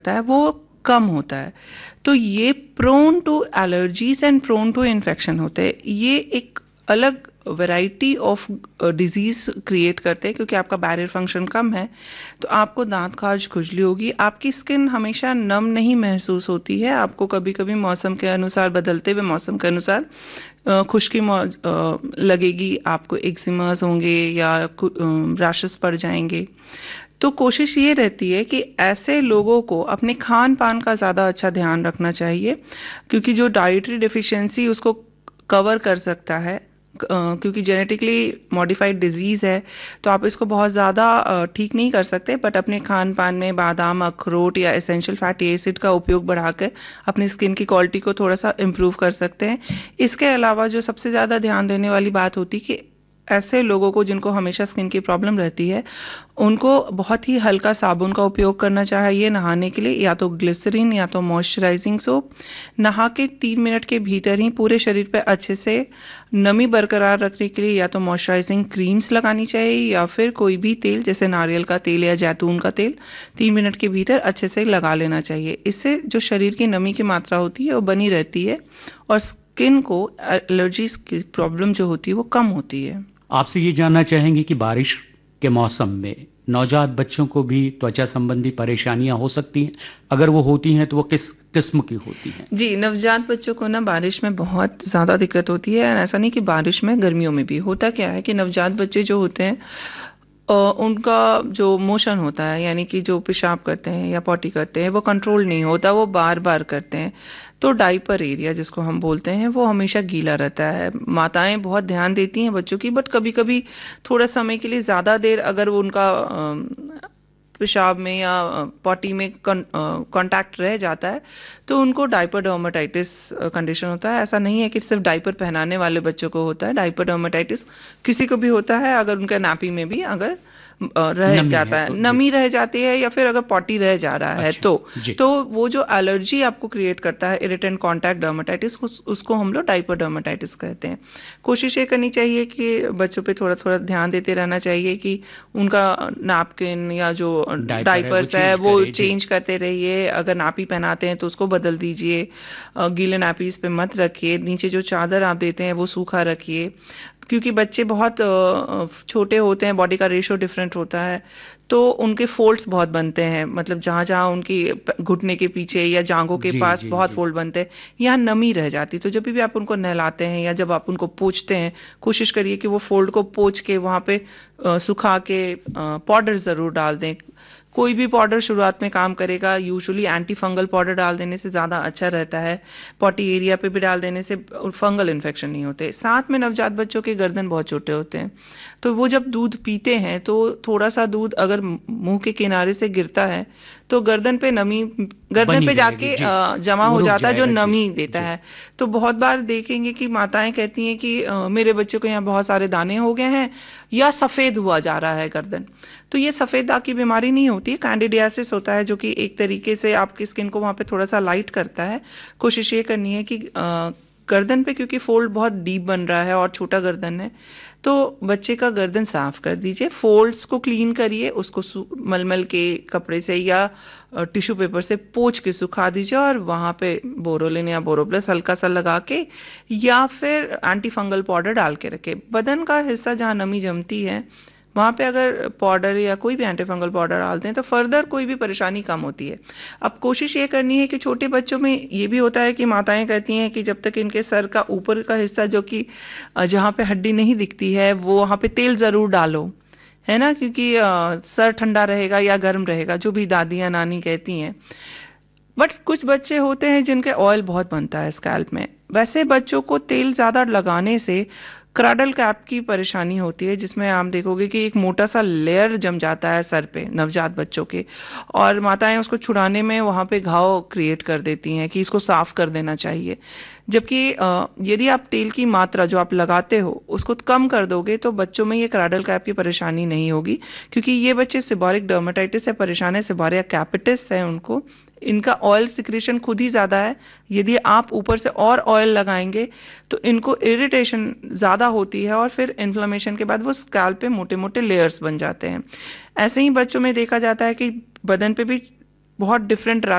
है वो कम होता है। तो ये prone to allergies and prone to infection होते हैं, ये एक अलग वैरायटी ऑफ डिजीज क्रिएट करते हैं, क्योंकि आपका बैरियर फंक्शन कम है। तो आपको दांत खाज खुजली होगी, आपकी स्किन हमेशा नम नहीं महसूस होती है, आपको कभी कभी मौसम के अनुसार, बदलते हुए मौसम के अनुसार खुश्की लगेगी, आपको एक्जिमास होंगे या रैशेस पड़ जाएंगे। तो कोशिश ये रहती है कि ऐसे लोगों को अपने खान पान का ज़्यादा अच्छा ध्यान रखना चाहिए, क्योंकि जो डाइटरी डिफिशियंसी उसको कवर कर सकता है, क्योंकि जेनेटिकली मॉडिफाइड डिजीज़ है, तो आप इसको बहुत ज़्यादा ठीक नहीं कर सकते, बट अपने खान पान में बादाम, अखरोट या एसेंशियल फैटी एसिड का उपयोग बढ़ाकर अपनी स्किन की क्वालिटी को थोड़ा सा इम्प्रूव कर सकते हैं। इसके अलावा जो सबसे ज़्यादा ध्यान देने वाली बात होती है कि ऐसे लोगों को जिनको हमेशा स्किन की प्रॉब्लम रहती है, उनको बहुत ही हल्का साबुन का उपयोग करना चाहिए नहाने के लिए, या तो ग्लिसरीन या तो मॉइस्चराइजिंग सोप। नहा के 3 मिनट के भीतर ही पूरे शरीर पे अच्छे से नमी बरकरार रखने के लिए या तो मॉइस्चराइजिंग क्रीम्स लगानी चाहिए, या फिर कोई भी तेल जैसे नारियल का तेल या जैतून का तेल 3 मिनट के भीतर अच्छे से लगा लेना चाहिए। इससे जो शरीर की नमी की मात्रा होती है वो बनी रहती है, और स्किन को एलर्जीज की प्रॉब्लम जो होती है वो कम होती है। आपसे ये जानना चाहेंगे कि बारिश के मौसम में नवजात बच्चों को भी त्वचा संबंधी परेशानियां हो सकती हैं? अगर वो होती हैं तो वो किस किस्म की होती हैं? जी, नवजात बच्चों को ना बारिश में बहुत ज़्यादा दिक्कत होती है, और ऐसा नहीं कि बारिश में, गर्मियों में भी। होता क्या है कि नवजात बच्चे जो होते हैं, उनका जो मोशन होता है, यानी कि जो पेशाब करते हैं या पॉटी करते हैं, वो कंट्रोल नहीं होता, वो बार बार करते हैं। तो डाइपर एरिया जिसको हम बोलते हैं वो हमेशा गीला रहता है। माताएं बहुत ध्यान देती हैं बच्चों की, बट कभी कभी थोड़ा समय के लिए ज़्यादा देर अगर वो उनका पेशाब में या पॉटी में कांटेक्ट रह जाता है, तो उनको डाइपर डर्मेटाइटिस कंडीशन होता है। ऐसा नहीं है कि सिर्फ डाइपर पहनाने वाले बच्चों को होता है, डाइपर डर्मेटाइटिस किसी को भी होता है, अगर उनका नापी में भी अगर रह नमी जाता है है, तो जी। नमी रह जाती है, या फिर अगर पॉटी रह जा रहा है, अच्छा जी। तो वो जो एलर्जी आपको क्रिएट करता है, इरिटेंट कॉन्टैक्ट डर्मेटाइटिस, उसको हम लोग डाइपर डर्मेटाइटिस कहते हैं। कोशिश ये करनी चाहिए कि बच्चों पे थोड़ा थोड़ा ध्यान देते रहना चाहिए कि उनका नैपकिन या जो डायपर है वो डाइपर्स है चेंज वो करे जी। चेंज करते रहिए। अगर नापी पहनाते हैं तो उसको बदल दीजिए, गीले नापीस पे मत रखिए। नीचे जो चादर आप देते हैं वो सूखा रखिए, क्योंकि बच्चे बहुत छोटे होते हैं, बॉडी का रेशो डिफरेंट होता है, तो उनके फोल्ड्स बहुत बनते हैं, मतलब जहां जहां उनकी घुटने के पीछे या जांघों के जी पास जी बहुत जी। फोल्ड बनते हैं, यहाँ नमी रह जाती। तो जब भी आप उनको नहलाते हैं या जब आप उनको पोंछते हैं, कोशिश करिए कि वो फोल्ड को पोंछ के वहां पे सुखा के पाउडर जरूर डाल दें। कोई भी पाउडर शुरुआत में काम करेगा, यूजुअली एंटी फंगल पाउडर डाल देने से ज़्यादा अच्छा रहता है। पॉटी एरिया पे भी डाल देने से फंगल इन्फेक्शन नहीं होते। साथ में नवजात बच्चों के गर्दन बहुत छोटे होते हैं, तो वो जब दूध पीते हैं तो थोड़ा सा दूध अगर मुंह के किनारे से गिरता है तो गर्दन पे नमी, गर्दन बनी पे रहेगी जाके जी। जमा वो हो रुक जाता है, जो जाएगा जी। नमी देता जी है। तो बहुत बार देखेंगे कि माताएं कहती हैं कि मेरे बच्चे को यहाँ बहुत सारे दाने हो गए हैं, या सफेद हुआ जा रहा है गर्दन। तो ये सफेद दाग की बीमारी नहीं होती है, कैंडिडियासिस होता है, जो कि एक तरीके से आपकी स्किन को वहां पे थोड़ा सा लाइट करता है। कोशिश ये करनी है कि गर्दन पे, क्योंकि फोल्ड बहुत डीप बन रहा है और छोटा गर्दन है, तो बच्चे का गर्दन साफ कर दीजिए, फोल्ड्स को क्लीन करिए, उसको मलमल के कपड़े से या टिश्यू पेपर से पोंछ के सुखा दीजिए, और वहां पे बोरोलिन या बोरोप्लस हल्का सा लगा के या फिर एंटी फंगल पाउडर डाल के रखे। बदन का हिस्सा जहां नमी जमती है वहां पे अगर पाउडर या कोई भी एंटी फंगल पाउडर डालते हैं तो फर्दर कोई भी परेशानी कम होती है। अब कोशिश ये करनी है कि छोटे बच्चों में ये भी होता है कि माताएं कहती हैं कि जब तक इनके सर का ऊपर का हिस्सा, जो कि जहां पे हड्डी नहीं दिखती है, वो वहां पे तेल जरूर डालो, है ना, क्योंकि सर ठंडा रहेगा या गर्म रहेगा, जो भी दादियां नानी कहती हैं। बट कुछ बच्चे होते हैं जिनके ऑयल बहुत बनता है स्कैल्प में, वैसे बच्चों को तेल ज्यादा लगाने से क्रैडल कैप की परेशानी होती है, जिसमें आप देखोगे कि एक मोटा सा लेयर जम जाता है सर पे नवजात बच्चों के, और माताएं उसको छुड़ाने में वहां पे घाव क्रिएट कर देती हैं कि इसको साफ कर देना चाहिए। जबकि यदि आप तेल की मात्रा जो आप लगाते हो उसको कम कर दोगे तो बच्चों में ये क्रैडल कैप की परेशानी नहीं होगी, क्योंकि ये बच्चे सेबोरिक डर्मेटाइटिस से परेशान है, सेबोरिया कैपिटिस है उनको, इनका ऑयल सिक्रेशन खुद ही ज्यादा है। यदि आप ऊपर से और ऑयल लगाएंगे तो इनको इरिटेशन ज्यादा होती है, और फिर इन्फ्लेमेशन के बाद वो स्कैल्प पे मोटे मोटे लेयर्स बन जाते हैं। ऐसे ही बच्चों में देखा जाता है कि बदन पे भी बहुत डिफरेंट